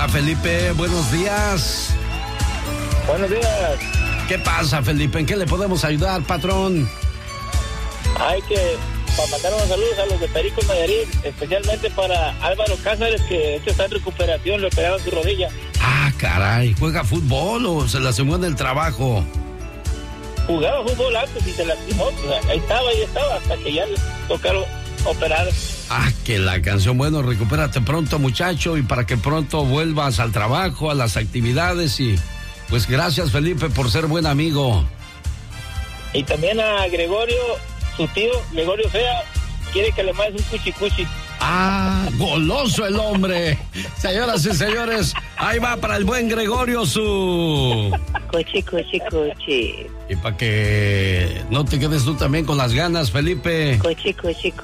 Hola, Felipe, buenos días. Buenos días. ¿Qué pasa, Felipe? ¿En qué le podemos ayudar, patrón? Hay que mandar unos saludos a los de Perico Nayarit, especialmente para Álvaro Cáceres, que está en recuperación, le operaron su rodilla. Ah, caray, ¿juega fútbol o se lastimó en el trabajo? Jugaba fútbol antes y se lastimó, ahí estaba, hasta que ya le tocaron operar. Ah, que la canción, bueno, recupérate pronto, muchacho, y para que pronto vuelvas al trabajo, a las actividades, y pues gracias, Felipe, por ser buen amigo. Y también a Gregorio, su tío, Gregorio Sea, quiere que le mandes un cuchicuchi. Ah, goloso el hombre. Señoras y señores, ahí va para el buen Gregorio su... Cochi. Y para que no te quedes tú también con las ganas, Felipe. Cochi.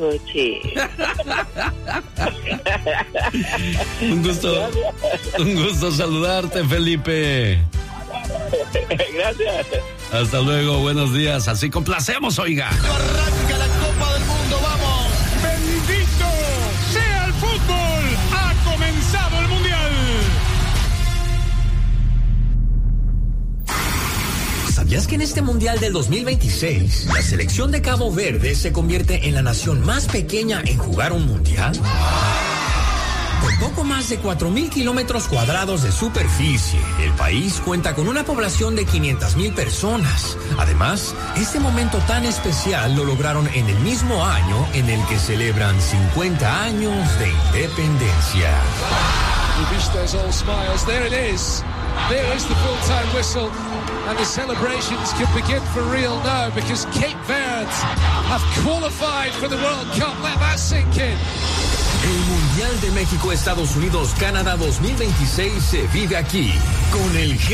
Un gusto saludarte, Felipe. Gracias. Hasta luego, buenos días. Así complacemos, oiga. Arranca la Copa del Mundo, vamos. Bendito sea el fútbol. Ha comenzado el Mundial. ¿Sabías que en este Mundial del 2026, la selección de Cabo Verde se convierte en la nación más pequeña en jugar un Mundial? Con poco más de 4,000 kilómetros cuadrados de superficie, el país cuenta con una población de 500,000 personas. Además, este momento tan especial lo lograron en el mismo año en el que celebran 50 años de independencia. Vistas all smiles. There it is. There is the full-time whistle. And the celebrations can begin for real now because Cape Verde have qualified for the World Cup. Let that sink in. El Mundial de México, Estados Unidos, Canadá 2026 se vive aquí con el